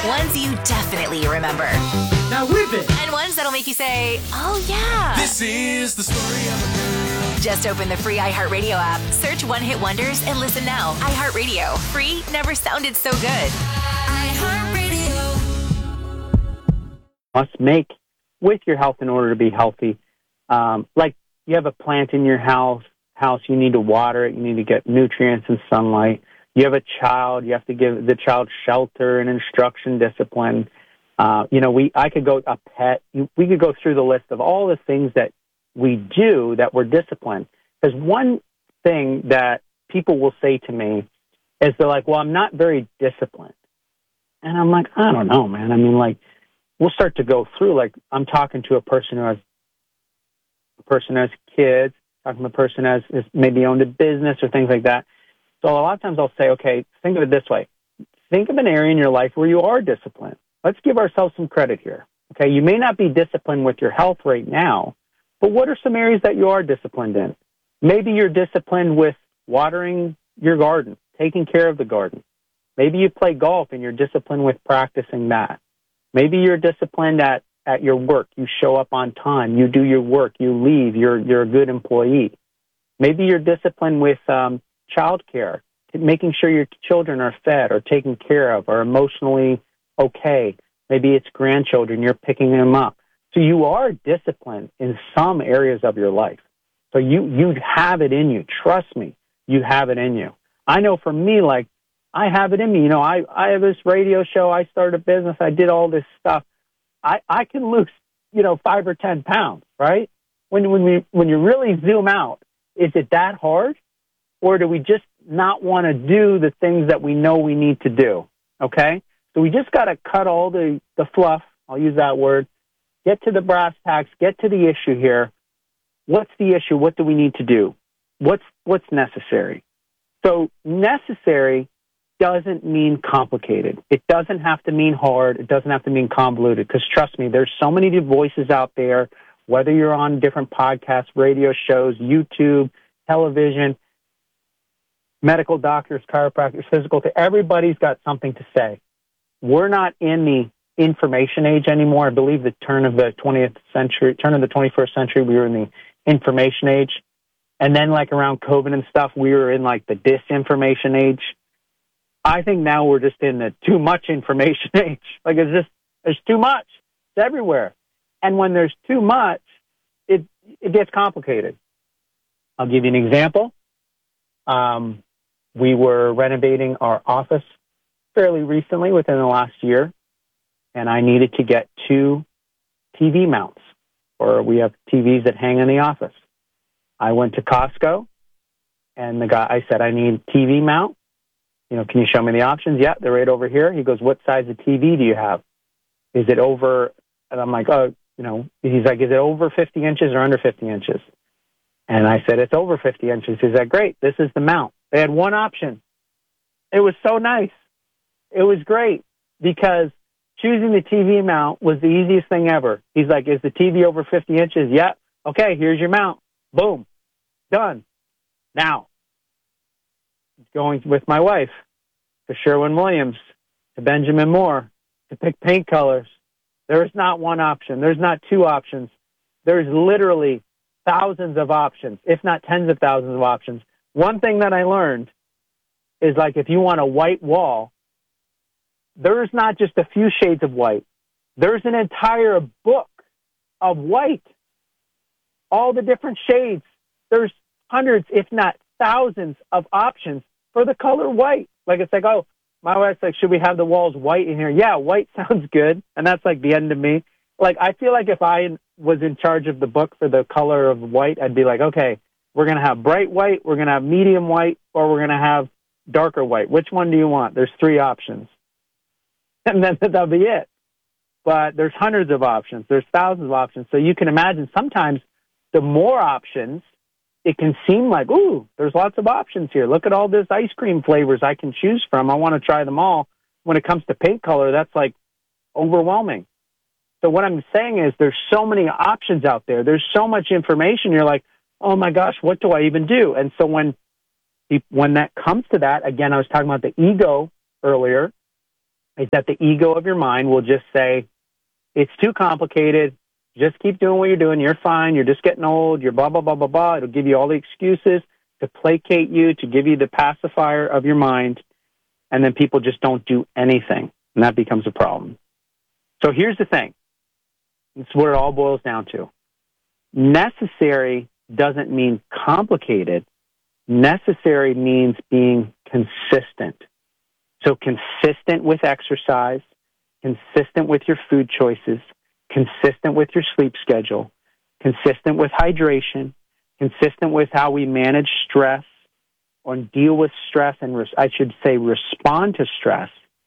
Ones you definitely remember. Now whip it. And ones that'll make you say, oh yeah. This is the story of a girl. Just open the free iHeartRadio app, search One Hit Wonders, and listen now. iHeartRadio. Free never sounded so good. iHeartRadio. Must make with your health in order to be healthy. Like you have a plant in your house, you need to water it, you need to get nutrients and sunlight. You have a child, you have to give the child shelter and instruction, discipline. I could go a pet. We could go through the list of all the things that we do that we're disciplined. Because one thing that people will say to me is they're like, well, I'm not very disciplined. And I'm like, I don't know, man. I mean, like, we'll start to go through, like, I'm talking to a person who has kids, talking to a person who has maybe owned a business or things like that. So a lot of times I'll say, okay, think of it this way. Think of an area in your life where you are disciplined. Let's give ourselves some credit here. Okay, you may not be disciplined with your health right now, but what are some areas that you are disciplined in? Maybe you're disciplined with watering your garden, taking care of the garden. Maybe you play golf and you're disciplined with practicing that. Maybe you're disciplined at your work. You show up on time. You do your work. You leave. You're a good employee. Maybe you're disciplined with childcare, making sure your children are fed or taken care of or emotionally okay. Maybe it's grandchildren. You're picking them up. So you are disciplined in some areas of your life. So you have it in you. Trust me, you have it in you. I know for me, like, I have it in me. I have this radio show. I started a business. I did all this stuff. I can lose, 5 or 10 pounds, right? When you really zoom out, is it that hard? Or do we just not want to do the things that we know we need to do? Okay? So we just got to cut all the fluff. I'll use that word. Get to the brass tacks. Get to the issue here. What's the issue? What do we need to do? What's necessary? So necessary doesn't mean complicated. It doesn't have to mean hard. It doesn't have to mean convoluted. Because trust me, there's so many voices out there, whether you're on different podcasts, radio shows, YouTube, television, medical doctors, chiropractors, physical therapy, everybody's got something to say. We're not in the information age anymore. I believe the turn of the 21st century, we were in the information age. And then like around COVID and stuff, we were in like the disinformation age. I think now we're just in the too much information age. Like there's too much. It's everywhere. And when there's too much, it gets complicated. I'll give you an example. We were renovating our office fairly recently within the last year, and I needed to get 2 TV mounts, or we have TVs that hang in the office. I went to Costco, and I said, I need TV mount. Can you show me the options? Yeah, they're right over here. He goes, what size of TV do you have? Is it over? And I'm like, he's like, is it over 50 inches or under 50 inches? And I said, it's over 50 inches. He's like, great, this is the mount. They had one option. It was so nice. It was great because choosing the TV mount was the easiest thing ever. He's like, is the TV over 50 inches? Yeah. Okay, here's your mount. Boom. Done. Now, going with my wife to Sherwin-Williams, to Benjamin Moore, to pick paint colors. There is not one option. There's not 2 options. There's literally thousands of options, if not tens of thousands of options. One thing that I learned is like if you want a white wall, there's not just a few shades of white. There's an entire book of white. All the different shades. There's hundreds, if not thousands of options for the color white. Like it's like, oh, my wife's like, should we have the walls white in here? Yeah, white sounds good. And that's like the end of me. Like, I feel like if I was in charge of the book for the color of white, I'd be like, okay, we're going to have bright white, we're going to have medium white, or we're going to have darker white. Which one do you want? There's 3 options. And then that'll be it. But there's hundreds of options. There's thousands of options. So you can imagine sometimes the more options, it can seem like, ooh, there's lots of options here. Look at all this ice cream flavors I can choose from. I want to try them all. When it comes to paint color, that's like overwhelming. So what I'm saying is there's so many options out there. There's so much information. You're like, oh my gosh, what do I even do? And so when that comes to that, again, I was talking about the ego earlier. is that the ego of your mind will just say, it's too complicated. Just keep doing what you're doing. You're fine. You're just getting old. You're blah, blah, blah, blah, blah. It'll give you all the excuses to placate you, to give you the pacifier of your mind. And then people just don't do anything. And that becomes a problem. So here's the thing. It's what it all boils down to. Necessary doesn't mean complicated. Necessary means being consistent. So consistent with exercise, consistent with your food choices, consistent with your sleep schedule, consistent with hydration, consistent with how we manage stress or deal with stress and, respond to stress.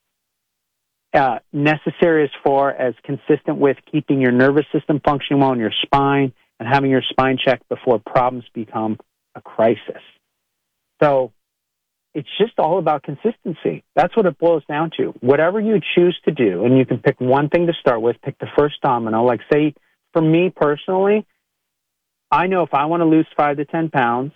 Necessary as far as consistent with keeping your nervous system functioning well in your spine and having your spine checked before problems become a crisis. So it's just all about consistency. That's what it boils down to. Whatever you choose to do, and you can pick one thing to start with, pick the first domino. Like, say, for me personally, I know if I want to lose 5 to 10 pounds,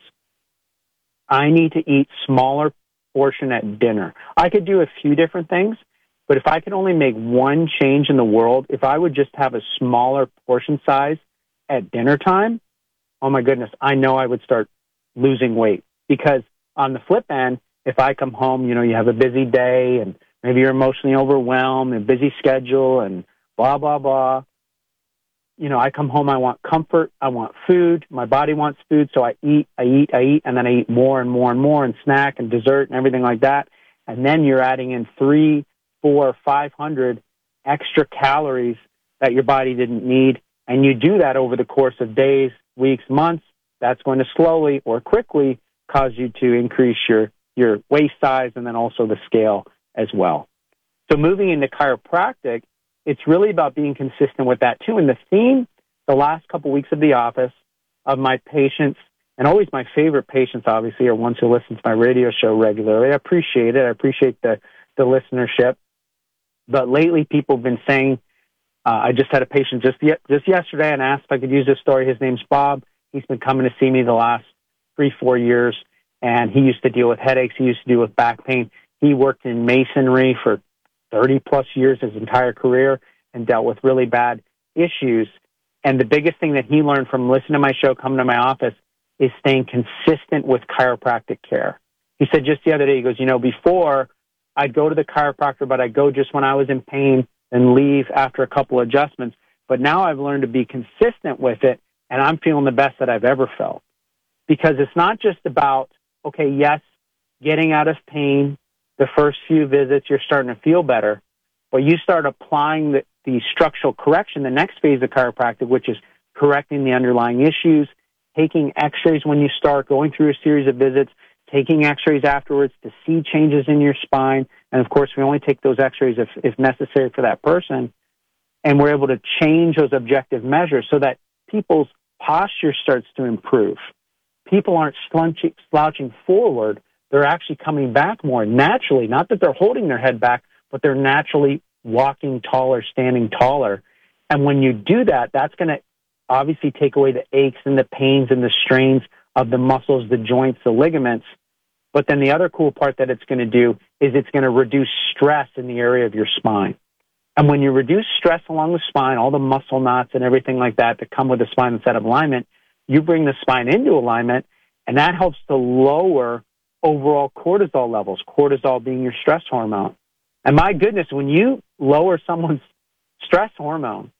I need to eat smaller portion at dinner. I could do a few different things, but if I could only make one change in the world, if I would just have a smaller portion size at dinner time, oh my goodness, I know I would start losing weight. Because on the flip end, if I come home, you have a busy day and maybe you're emotionally overwhelmed and busy schedule and blah, blah, blah. I come home, I want comfort, I want food, my body wants food, so I eat, and then I eat more and more and more and snack and dessert and everything like that. And then you're adding in 300, 400, 500 extra calories that your body didn't need. And you do that over the course of days, weeks, months. That's going to slowly or quickly cause you to increase your waist size and then also the scale as well. So moving into chiropractic, it's really about being consistent with that too. And the theme, the last couple weeks of the office, of my patients, and always my favorite patients, obviously, are ones who listen to my radio show regularly. I appreciate it. I appreciate the listenership. But lately, people have been saying, I just had a patient just yesterday and asked if I could use this story. His name's Bob. He's been coming to see me the last 3-4 years, and he used to deal with headaches. He used to deal with back pain. He worked in masonry for 30-plus years, his entire career, and dealt with really bad issues. And the biggest thing that he learned from listening to my show, coming to my office, is staying consistent with chiropractic care. He said just the other day, he goes, before I'd go to the chiropractor, but I'd go just when I was in pain and leave after a couple adjustments. But now I've learned to be consistent with it, and I'm feeling the best that I've ever felt. Because it's not just about, okay, yes, getting out of pain, the first few visits, you're starting to feel better, but you start applying the structural correction, the next phase of chiropractic, which is correcting the underlying issues, taking x-rays when you start, going through a series of visits, taking x-rays afterwards to see changes in your spine. And, of course, we only take those x-rays if necessary for that person. And we're able to change those objective measures so that people's posture starts to improve. People aren't slouching forward. They're actually coming back more naturally. Not that they're holding their head back, but they're naturally walking taller, standing taller. And when you do that, that's going to obviously take away the aches and the pains and the strains of the muscles, the joints, the ligaments. But then the other cool part that it's going to do is it's going to reduce stress in the area of your spine. And when you reduce stress along the spine, all the muscle knots and everything like that come with the spine that's out of alignment, you bring the spine into alignment, and that helps to lower overall cortisol levels, cortisol being your stress hormone. And my goodness, when you lower someone's stress hormone,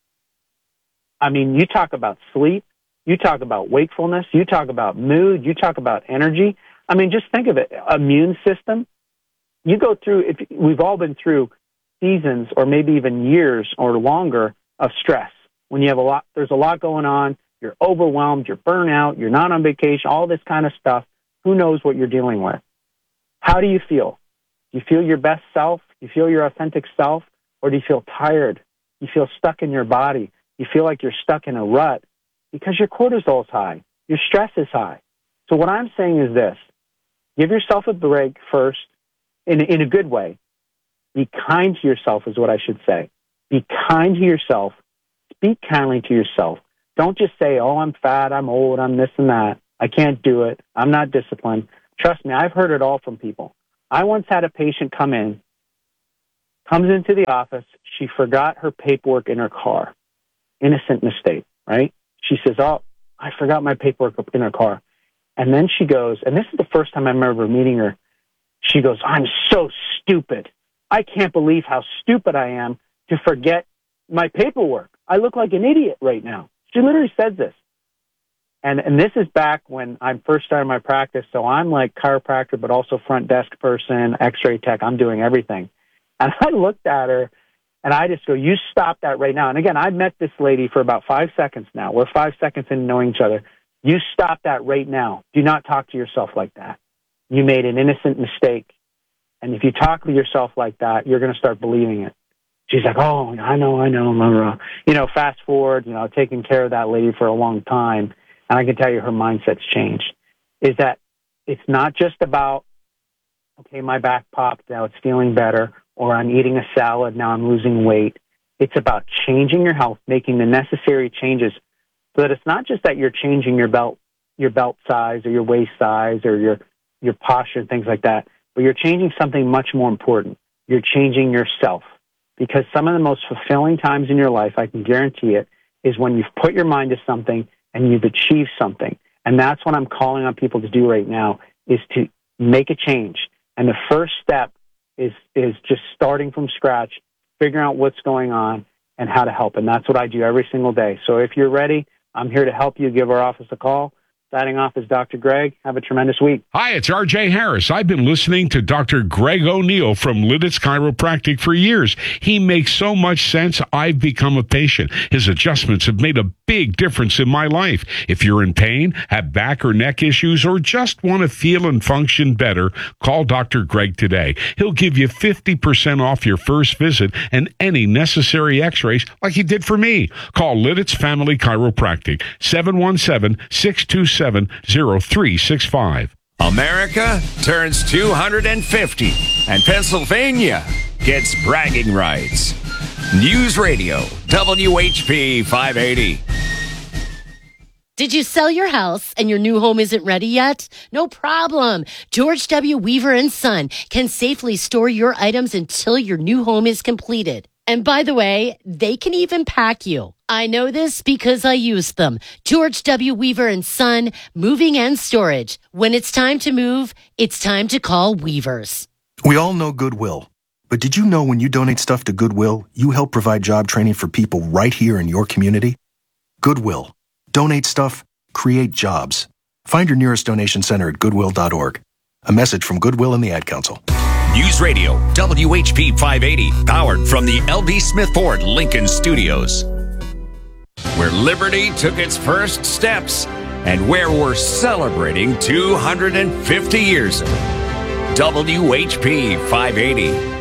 I mean, you talk about sleep, you talk about wakefulness, you talk about mood, you talk about energy. I mean, just think of it, immune system. You go through, we've all been through seasons or maybe even years or longer of stress. When you have there's a lot going on, you're overwhelmed, you're burnt out, you're not on vacation, all this kind of stuff. Who knows what you're dealing with? How do you feel? Do you feel your best self? Do you feel your authentic self? Or do you feel tired? You feel stuck in your body? You feel like you're stuck in a rut because your cortisol is high. Your stress is high. So what I'm saying is this. Give yourself a break first in a good way. Be kind to yourself is what I should say. Be kind to yourself. Speak kindly to yourself. Don't just say, oh, I'm fat, I'm old, I'm this and that. I can't do it. I'm not disciplined. Trust me, I've heard it all from people. I once had a patient come in Comes into the office. She forgot her paperwork in her car. Innocent mistake, right? She says, oh, I forgot my paperwork in her car. And then she goes, and this is the first time I remember meeting her, she goes, I'm so stupid. I can't believe how stupid I am to forget my paperwork. I look like an idiot right now. She literally says this. And this is back when I first started my practice, so I'm like chiropractor, but also front desk person, x-ray tech. I'm doing everything. And I looked at her, and I just go, you stop that right now. And again, I met this lady for about 5 seconds now. We're 5 seconds into knowing each other. You stop that right now. Do not talk to yourself like that. You made an innocent mistake. And if you talk to yourself like that, you're going to start believing it. She's like, oh, I know. You know, fast forward, you know, taking care of that lady for a long time. And I can tell you her mindset's changed. Is that it's not just about, okay, my back popped, now it's feeling better, or I'm eating a salad, now I'm losing weight. It's about changing your health, making the necessary changes so that it's not just that you're changing your belt size or your waist size or your posture and things like that, but you're changing something much more important. You're changing yourself. Because some of the most fulfilling times in your life, I can guarantee it, is when you've put your mind to something and you've achieved something. And that's what I'm calling on people to do right now, is to make a change. And the first step is just starting from scratch, figuring out what's going on and how to help. And that's what I do every single day. So if you're ready, I'm here to help you. Give our office a call. Signing off is Dr. Greg. Have a tremendous week. Hi, it's R.J. Harris. I've been listening to Dr. Greg O'Neill from Lidditz Chiropractic for years. He makes so much sense, I've become a patient. His adjustments have made a big difference in my life. If you're in pain, have back or neck issues, or just want to feel and function better, call Dr. Greg today. He'll give you 50% off your first visit and any necessary x-rays like he did for me. Call Lidditz Family Chiropractic, 717-627-0365. America turns 250, and Pennsylvania gets bragging rights. News Radio, WHP 580. Did you sell your house and your new home isn't ready yet? No problem. George W. Weaver & Son can safely store your items until your new home is completed. And by the way, they can even pack you. I know this because I used them. George W. Weaver & Son, moving and storage. When it's time to move, it's time to call Weavers. We all know Goodwill. But did you know when you donate stuff to Goodwill, you help provide job training for people right here in your community? Goodwill. Donate stuff, create jobs. Find your nearest donation center at goodwill.org. A message from Goodwill and the Ad Council. News Radio, WHP 580, powered from the L.B. Smith Ford Lincoln Studios, where liberty took its first steps and where we're celebrating 250 years of it. WHP 580.